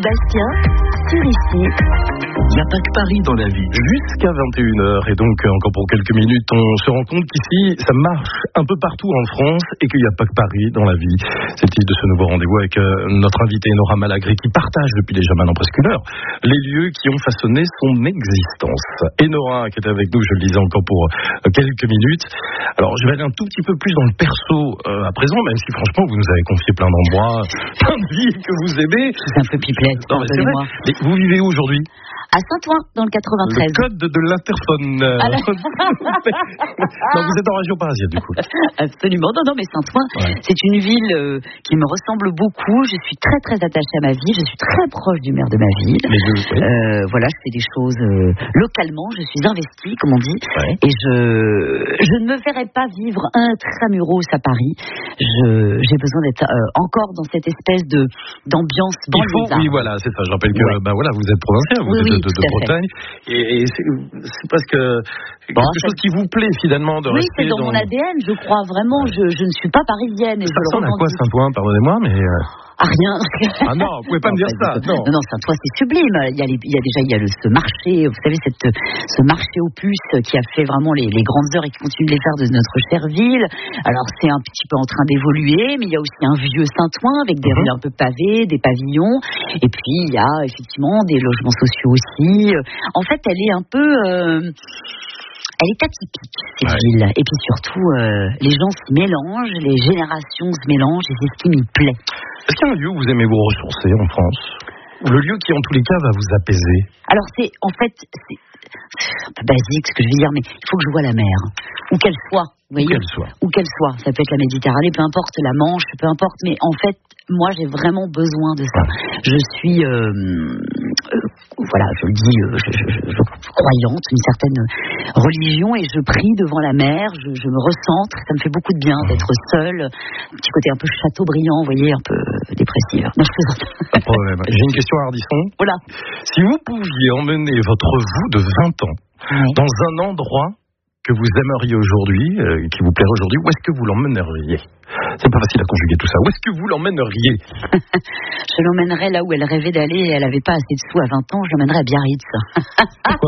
Bastien, sur ici. Il n'y a pas que Paris dans la vie, jusqu'à 21h. Et donc, encore pour quelques minutes, on se rend compte qu'ici, ça marche un peu partout en France et qu'il n'y a pas que Paris dans la vie. C'est le titre de ce nouveau rendez-vous avec notre invitée Nora Malagré qui partage depuis déjà maintenant presque une heure les lieux qui ont façonné son existence. Et Nora qui était avec nous, je le disais encore pour quelques minutes. Alors, je vais aller un tout petit peu plus dans le perso à présent, même si franchement, vous nous avez confié plein d'endroits, plein de villes que vous aimez. C'est un peu pipelette, pardonnez-moi. Mais vous vivez où aujourd'hui ? À Saint-Ouen, dans le 93. Le code de l'interphone. Non, vous êtes en région parisienne, du coup. Absolument. Non, mais Saint-Ouen, c'est une ville qui me ressemble beaucoup. Je suis très, très attachée à ma ville. Je suis très proche du maire de ma ville. Voilà, je fais des choses localement. Je suis investie, comme on dit. Ouais. Et je ne me verrai pas vivre intramuros à Paris. J'ai besoin d'être encore dans cette espèce d'ambiance banlieusarde. Oui, voilà, c'est ça. Je rappelle que vous êtes provincial, vous êtes de Bretagne, et c'est presque quelque chose qui vous plaît finalement de rester. Oui, c'est dans mon ADN, je crois vraiment. Je ne suis pas parisienne. Et ça ressemble à quoi Saint-Ouen, pardonnez-moi, mais à rien. Ah non, vous pouvez pas me dire ça. Non, Saint-Ouen, c'est sublime. Il y a ce marché, vous savez, ce marché aux puces qui a fait vraiment les grandes heures et qui continue de les faire de notre chère ville. Alors c'est un petit peu en train d'évoluer, mais il y a aussi un vieux Saint-Ouen avec des rues un peu pavées, des pavillons, et puis il y a effectivement des logements sociaux aussi. En fait, elle est un peu elle est atypique, cette ville. Et puis surtout, les gens s'y mélangent, les générations se mélangent, et c'est ce qui m'y plaît. Est-ce qu'il y a un lieu où vous aimez vous ressourcer en France ? Le lieu qui, en tous les cas, va vous apaiser ? Alors, c'est un peu basique ce que je vais dire, mais il faut que je voie la mer, où qu'elle soit. Vous voyez, où qu'elle soit. Ça peut être la Méditerranée, peu importe, la Manche, peu importe, mais en fait, moi, j'ai vraiment besoin de ça. Je suis, je le dis, je croyante, une certaine religion, et je prie devant la mer, je me recentre, ça me fait beaucoup de bien d'être seule, un petit côté un peu Chateaubriand, vous voyez, un peu dépressif. Non, pas de problème. J'ai une question à Ardisson. Voilà. Si vous pouviez emmener votre vous de 20 ans dans un endroit que vous aimeriez aujourd'hui, qui vous plairait aujourd'hui, où est-ce que vous l'emmèneriez ? C'est pas facile à conjuguer tout ça. Où est-ce que vous l'emmèneriez ? Je l'emmènerais là où elle rêvait d'aller et elle n'avait pas assez de sous à 20 ans, je l'emmènerais à Biarritz. Pourquoi ?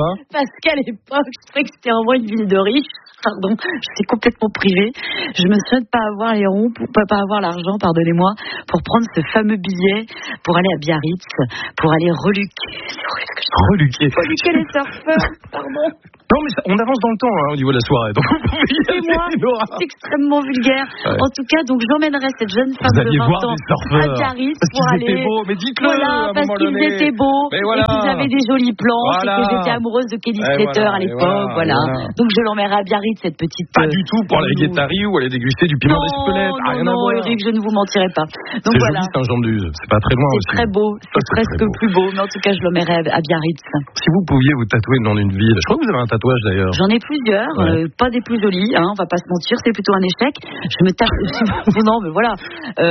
Parce qu'à l'époque, je trouvais que c'était vraiment une ville de riches. Pardon, je suis complètement privée. Je me souviens de pas avoir les ronds, pas avoir l'argent, pardonnez-moi, pour prendre ce fameux billet pour aller à Biarritz, pour aller reluquer. Reluquer les surfeurs, pardon. Non, mais on avance dans le temps au niveau de la soirée. Donc c'est moi, c'est extrêmement vulgaire. Ouais. En tout cas, donc j'emmènerais cette jeune femme de 20 ans à Biarritz pour aller. Beaux, mais dites-le. Voilà, parce qu'ils étaient beaux et qu'ils avaient des jolies planches et que j'étais amoureuse de Kelly Slater à l'époque. Voilà. Donc je l'emmènerais à Biarritz, cette petite. Pas du tout pour aller à Guétari ou aller déguster du piment d'Espelette. Non, Eric, je ne vous mentirai pas. Donc c'est voilà. Joli, Saint-Jean-de-Luz. C'est pas très loin aussi. C'est très beau. C'est presque plus beau, mais en tout cas, je l'emmènerais à Biarritz. Si vous pouviez vous tatouer le nom d'une ville, je crois que vous avez un tatouage d'ailleurs. J'en ai plusieurs, pas des plus jolis, on va pas se mentir, c'est plutôt un échec. Je me tape. Non, mais voilà.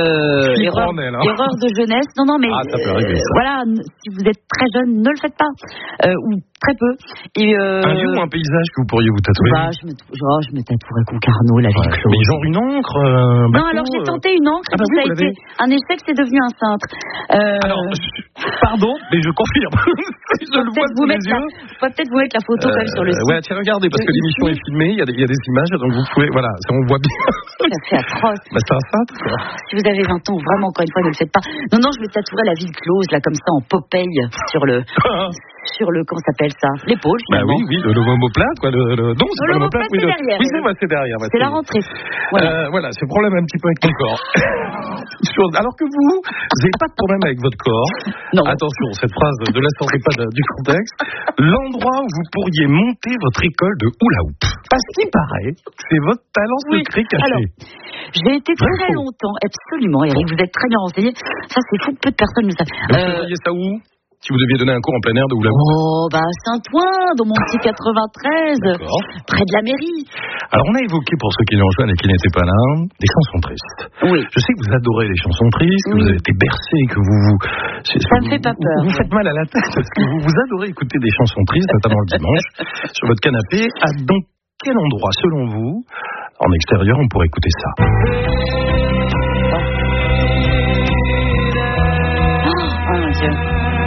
Erreur de jeunesse. Non, mais voilà, si vous êtes très jeune, ne le faites pas. Ou très peu. Et un lieu ou un paysage que vous pourriez vous tatouer ? Je me tatouerais Concarneau, la ville close. Mais genre une encre Non, alors j'ai tenté une encre, et puis ça a été un échec, c'est devenu un cintre. Alors, pardon, mais je confirme. Je le vois sous les yeux. Peut-être vous mettre la photo quand même sur le site. Ouais, tiens, regardez, parce que l'émission est filmée, il y a des images, donc vous pouvez, voilà, ça on voit bien. C'est atroce. C'est un cintre, quoi. Si vous avez 20 ans, vraiment, encore une fois, ne le faites pas. Non, je me tatouerai la ville close, là, comme ça, en Popeye, sur le, comment s'appelle ça ? L'épaule, finalement. Oui, le omoplate, quoi. Non, c'est pas l'omoplate, c'est derrière. Oui, c'est derrière. C'est la rentrée. Voilà, c'est le problème un petit peu avec ton corps. Alors que vous n'avez pas de problème avec votre corps. Non. Attention, cette phrase ne la sortez pas du contexte. L'endroit où vous pourriez monter votre école de hula hoop. Parce qu'il paraît que c'est votre talent secret caché. Alors, j'ai été très longtemps, absolument, Eric, vous êtes très bien renseigné. Ça, c'est fou, peu de personnes le savent. Vous voyez ça où ? Si vous deviez donner un cours en plein air de hula hoop. Saint-Ouen, dans mon petit 93, près de la mairie. Alors, on a évoqué, pour ceux qui nous rejoignent et qui n'étaient pas là, des chansons tristes. Oui. Je sais que vous adorez les chansons tristes, que vous avez été bercés, que ça me fait pas peur. Vous faites mal à la tête, parce que vous adorez écouter des chansons tristes, notamment le dimanche, sur votre canapé. Dans quel endroit, selon vous, en extérieur, on pourrait écouter ça ? Oh mon Dieu.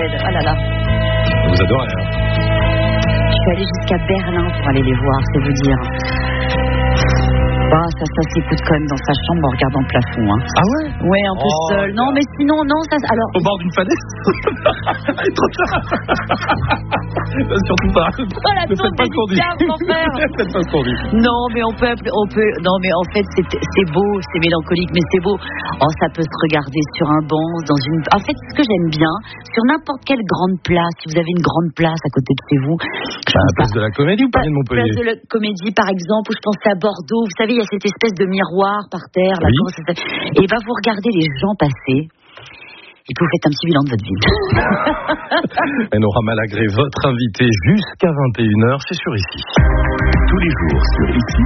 Suède. Oh là là. Vous adorez, hein? Je suis allée jusqu'à Berlin pour aller les voir, c'est vous dire. Ça s'écoute quand même dans sa chambre en regardant le plafond. Hein. Ah ouais? Ouais, un peu seul. Non, mais sinon, non, ça. Alors. Au bord d'une falaise? Trop tard. Surtout pas. Voilà, ne faites pas ce qu'on dit. Faites pas ce qu'on dit. Non, mais on peut. Non, mais en fait, c'est beau, c'est mélancolique, mais c'est beau. Oh, ça peut se regarder sur un banc, dans une. En fait, ce que j'aime bien, sur n'importe quelle grande place, si vous avez une grande place à côté de chez vous. À la place de la Comédie ou pas de Montpellier? Place de la Comédie, par exemple, où je pensais à Bordeaux. Vous savez, il y a cette espèce de miroir par terre. Là, oui. Et vous regardez les gens passer. Et puis vous faites un petit bilan de votre vie. Enora Malagré, votre invité jusqu'à 21h, c'est sur Ici. Tous les jours sur Ici,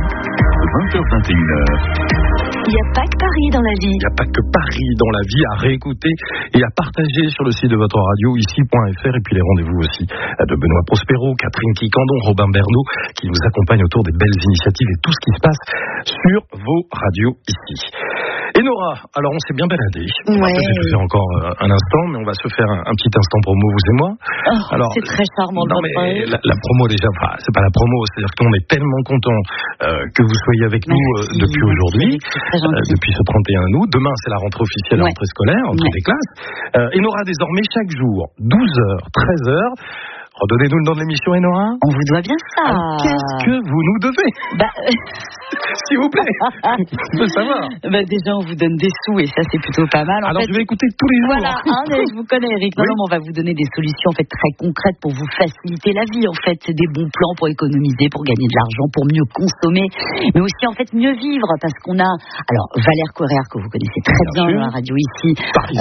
20h-21h. Il n'y a pas que Paris dans la vie. Il n'y a pas que Paris dans la vie, à réécouter et à partager sur le site de votre radio, ici.fr, et puis les rendez-vous aussi de Benoît Prospero, Catherine Quicandon, Robin Bernot, qui nous accompagnent autour des belles initiatives et tout ce qui se passe sur vos radios ici. Et Nora, alors on s'est bien baladé. Ouais. On va peut-être faire encore un instant, mais on va se faire un petit instant promo, vous et moi. Oh, alors, c'est très charmant. Non, mais la promo déjà, c'est pas la promo, c'est-à-dire qu'on est tellement contents que vous soyez avec nous depuis aujourd'hui, depuis ce 31 août. Demain, c'est la rentrée officielle, la rentrée scolaire, en toutes les classes. Et Nora, désormais, chaque jour, 12h, 13h, redonnez-nous le nom de l'émission, Enora. On vous doit bien ça. Qu'est-ce que vous nous devez? S'il vous plaît. Je veux savoir. Déjà, on vous donne des sous et ça, c'est plutôt pas mal. Alors, je vais écouter tous les jours. Voilà, je vous connais, Eric. Non, on va vous donner des solutions en fait très concrètes pour vous faciliter la vie. En fait, des bons plans pour économiser, pour gagner de l'argent, pour mieux consommer, mais aussi en fait mieux vivre, parce qu'on a. Alors, Valère Correa, que vous connaissez très bien à la radio ici.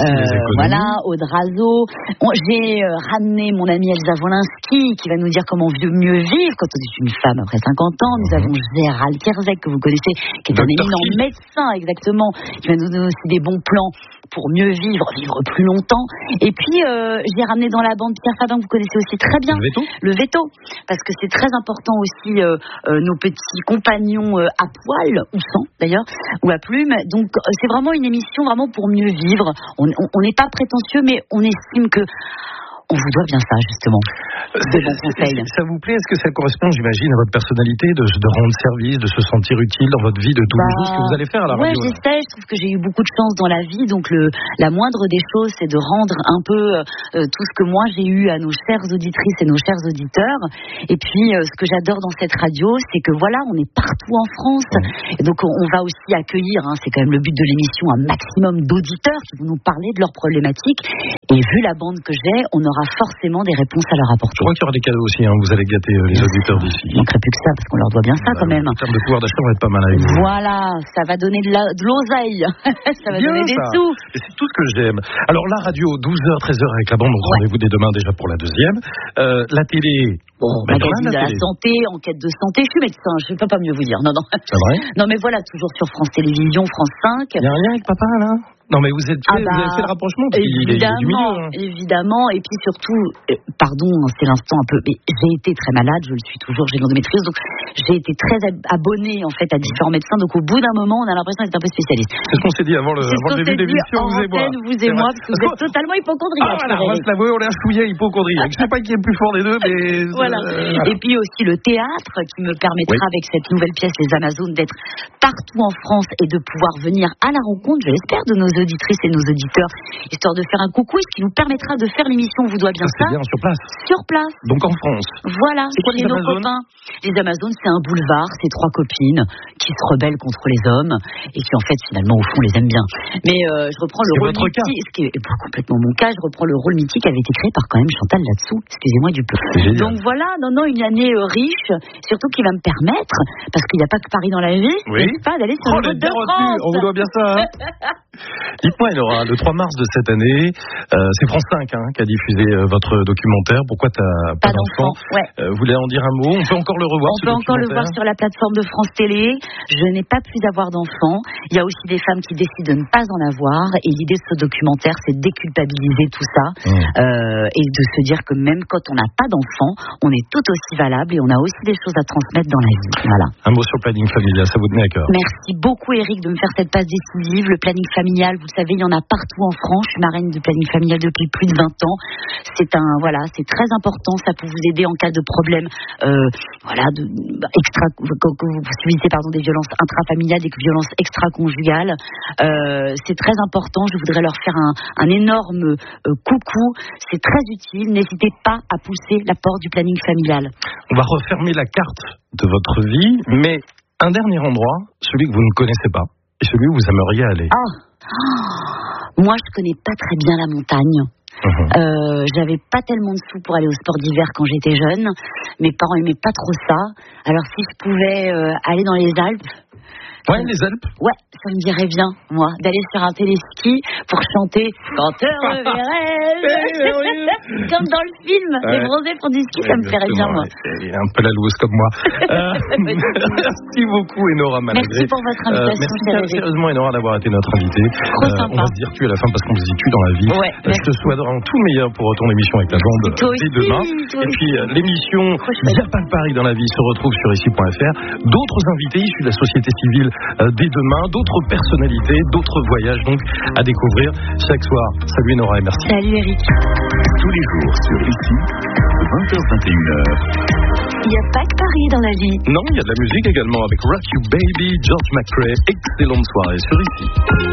Voilà, Aude Razo. J'ai ramené mon amie Elsa Wolinski qui va nous dire comment mieux vivre quand on est une femme après 50 ans. Nous avons Gérald Kierzek, que vous connaissez, qui est un éminent médecin, exactement, qui va nous donner aussi des bons plans pour mieux vivre plus longtemps. Et puis, j'ai ramené dans la bande Pierre Fabin, que vous connaissez aussi très bien. Le veto. Parce que c'est très important aussi, nos petits compagnons à poil, ou sans d'ailleurs, ou à plumes. Donc, c'est vraiment une émission vraiment pour mieux vivre. On n'est pas prétentieux, mais on estime que on vous doit bien ça, justement. Des bons conseils. Ça vous plaît? Est-ce que ça correspond, j'imagine, à votre personnalité de rendre service, de se sentir utile dans votre vie de tous les jours, ce que vous allez faire à la radio? Ouais, j'essaie. Je trouve que j'ai eu beaucoup de chance dans la vie. Donc, la moindre des choses, c'est de rendre un peu tout ce que moi j'ai eu à nos chères auditrices et nos chers auditeurs. Et puis, ce que j'adore dans cette radio, c'est que voilà, on est partout en France. Et donc, on va aussi accueillir, c'est quand même le but de l'émission, un maximum d'auditeurs qui vont nous parler de leurs problématiques. Et vu la bande que j'ai, on aura forcément des réponses à leur apporter. Je crois qu'il y aura des cadeaux aussi, vous allez gâter les auditeurs d'ici. Il ne manquerait plus que ça, parce qu'on leur doit bien ça quand même. En termes de pouvoir d'achat, on va être pas mal avec vous. Voilà, ça va donner de l'oseille. Ça va donner des sous. Et c'est tout ce que j'aime. Alors la radio, 12h, 13h avec la bande, rendez-vous dès demain déjà pour la deuxième. La télé... magazine de la santé, enquête de santé. Je suis médecin, je ne peux pas mieux vous dire. Non. C'est vrai? Non, mais voilà, toujours sur France Télévisions, France 5. Il y a un lien avec papa, là? Non, mais vous avez fait le rapprochement, parce qu'il est du milieu. Évidemment, et puis surtout, pardon, c'est l'instant un peu, mais j'ai été très malade, je le suis toujours, j'ai l'endométriose, donc j'ai été très abonnée en fait à différents médecins, donc au bout d'un moment, on a l'impression d'être un peu spécialiste. C'est ce qu'on s'est dit avant le début de l'émission, vous et moi, parce que vous êtes totalement hypochondriaque. Voilà, on va se l'avouer, on est un chouillet hypochondriaque. Je sais pas qui est le plus fort des deux, mais... Voilà. Et puis aussi le théâtre, qui me permettra avec cette nouvelle pièce, Les Amazones, d'être partout en France et de pouvoir venir à la rencontre, je l'espère, de nos auditrices et nos auditeurs, histoire de faire un coucou, ce qui nous permettra de faire l'émission On vous doit bien ça. C'est bien, sur place. Sur place. Donc en France. Voilà, c'est quoi, chez nos copains. Les Amazones, c'est un boulevard, c'est 3 copines qui se rebellent contre les hommes et qui en fait finalement au fond les aiment bien. Mais je reprends le rôle mythique, ce qui est complètement mon cas, je reprends le rôle mythique qui avait été créé par quand même Chantal là-dessous, excusez-moi du peu. Donc voilà, une année riche, surtout qui va me permettre, parce qu'il n'y a pas que Paris dans la vie, n'est-ce pas, d'aller sur le route de France. On vous doit bien ça. Dites-moi, Enora, le 3 mars de cette année, c'est France 5 qui a diffusé votre documentaire. Pourquoi t'as pas d'enfant? Vous voulez en dire un mot? On peut encore le revoir. On peut encore le voir sur la plateforme de France Télé. Je n'ai pas pu avoir d'enfant. Il y a aussi des femmes qui décident de ne pas en avoir. Et l'idée de ce documentaire, c'est de déculpabiliser tout ça et de se dire que même quand on n'a pas d'enfant, on est tout aussi valable et on a aussi des choses à transmettre dans la vie. Voilà. Un mot sur le planning familial, ça vous tenait à cœur? Merci beaucoup, Eric, de me faire cette passe décisive. Le planning familial, vous le savez, il y en a partout en France. Je suis marraine de planning familial depuis plus de 20 ans. C'est très important. Ça peut vous aider en cas de problème, que vous subissez des violences intrafamiliales, des violences extra-conjugales. C'est très important. Je voudrais leur faire un énorme coucou. C'est très utile. N'hésitez pas à pousser la porte du planning familial. On va refermer la carte de votre vie, mais un dernier endroit, celui que vous ne connaissez pas, et celui où vous aimeriez aller. Moi, je connais pas très bien la montagne. J'avais pas tellement de sous pour aller au sport d'hiver quand j'étais jeune. Mes parents aimaient pas trop ça. Alors si je pouvais aller dans les Alpes. Ouais, les Alpes. Ouais, ça me dirait bien, moi, d'aller sur un téléski pour chanter Quand te reverrai, comme dans le film. Les bronzés font du ski, ça me plairait bien, moi. C'est un peu la loose comme moi. Merci beaucoup, Enora Malagré. Merci pour votre invitation. Merci sérieusement, Enora, d'avoir été notre invitée. Trop sympa. On va se dire tu à la fin parce qu'on se dit tu dans la vie. Ouais, je te souhaite vraiment tout le meilleur pour ton émission avec la bande dès demain. Et puis l'émission Il n'y a pas que Paris dans la vie se retrouve sur ici.fr. D'autres invités issus de la société civile dès demain, d'autres personnalités, d'autres voyages donc à découvrir chaque soir. Salut Nora et merci. Salut Eric. Tous les jours sur ici, 20h-21h. Il n'y a pas que Paris dans la vie. Non, il y a de la musique également avec Rock You Baby, George McRae. Excellente soirée sur ici.